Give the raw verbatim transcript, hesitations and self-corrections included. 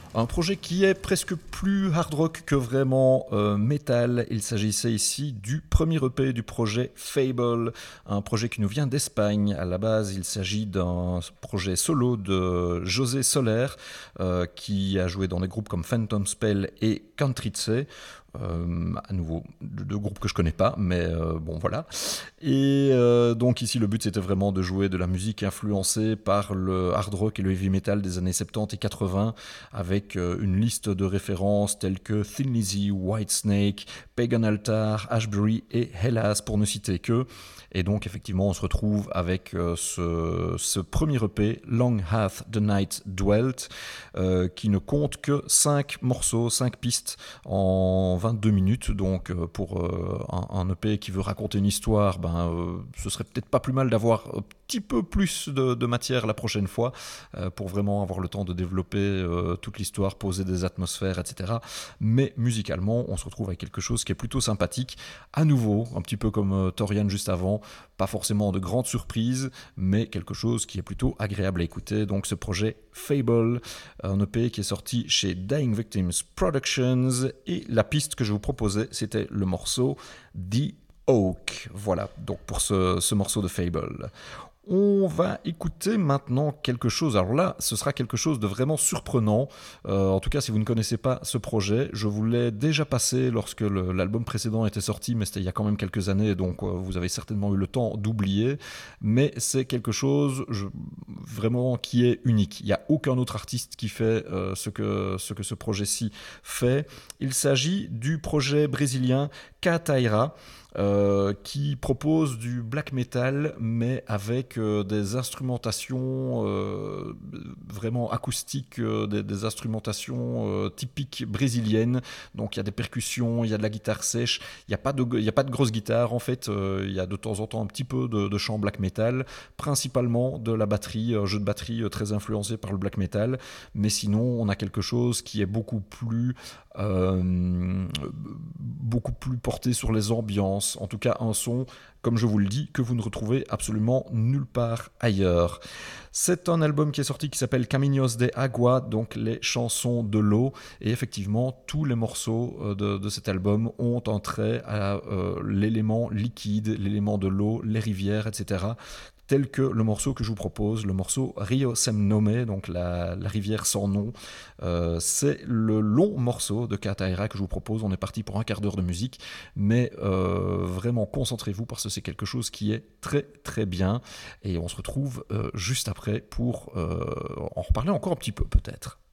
Un projet qui est presque plus hard rock que vraiment euh, metal. Il s'agissait ici du premier E P du projet Fable, un projet qui nous vient d'Espagne. À la base, il s'agit d'un projet solo de José Soler, euh, qui a joué dans des groupes comme Phantom Spell et Cantrice. Euh, à nouveau, deux groupes que je connais pas, mais euh, bon voilà. Et euh, donc ici le but c'était vraiment de jouer de la musique influencée par le hard rock et le heavy metal des années soixante-dix et quatre-vingts, avec euh, une liste de références telles que Thin Lizzy, Whitesnake, Pagan Altar, Ashbury et Hellas pour ne citer que. Et donc effectivement on se retrouve avec euh, ce, ce premier E P, Long Hath the Night Dwelt, euh, qui ne compte que cinq morceaux, cinq pistes en vingt-deux minutes. Donc euh, pour euh, un, un E P qui veut raconter une histoire, ben, euh, ce serait peut-être pas plus mal d'avoir un petit peu plus de, de matière la prochaine fois, euh, pour vraiment avoir le temps de développer euh, toute l'histoire, poser des atmosphères, et cetera. Mais musicalement, on se retrouve avec quelque chose qui est plutôt sympathique. À nouveau, un petit peu comme euh, Torian juste avant, pas forcément de grandes surprises, mais quelque chose qui est plutôt agréable à écouter. Donc ce projet Fable, un E P qui est sorti chez Dying Victims Productions, et la piste que je vous proposais, c'était le morceau The Oak. Voilà, donc pour ce, ce morceau de Fable. On va écouter maintenant quelque chose. Alors là, ce sera quelque chose de vraiment surprenant. Euh, en tout cas, si vous ne connaissez pas ce projet, je vous l'ai déjà passé lorsque le, l'album précédent était sorti, mais c'était il y a quand même quelques années, donc euh, vous avez certainement eu le temps d'oublier. Mais c'est quelque chose je, vraiment qui est unique. Il n'y a aucun autre artiste qui fait euh, ce, que, ce que ce projet-ci fait. Il s'agit du projet brésilien Kataira. Euh, qui propose du black metal, mais avec euh, des instrumentations euh, vraiment acoustiques, euh, des, des instrumentations euh, typiques brésiliennes. Donc il y a des percussions, il y a de la guitare sèche, il n'y a pas de, il y a pas de grosse guitare en fait, euh, il y a de temps en temps un petit peu de, de chant black metal, principalement de la batterie, un jeu de batterie euh, très influencé par le black metal, mais sinon on a quelque chose qui est beaucoup plus euh, beaucoup plus porté sur les ambiances, en tout cas un son, comme je vous le dis, que vous ne retrouvez absolument nulle part ailleurs. C'est un album qui est sorti qui s'appelle Caminos de Agua, donc les chansons de l'eau, et effectivement tous les morceaux de, de cet album ont un trait à euh, l'élément liquide, l'élément de l'eau, les rivières, et cetera, tel que le morceau que je vous propose, le morceau Rio Sem Nome, donc la, la rivière sans nom. Euh, c'est le long morceau de Kataira que je vous propose. On est parti pour un quart d'heure de musique, mais euh, vraiment concentrez-vous parce que c'est quelque chose qui est très très bien. Et on se retrouve euh, juste après pour euh, en reparler encore un petit peu peut-être.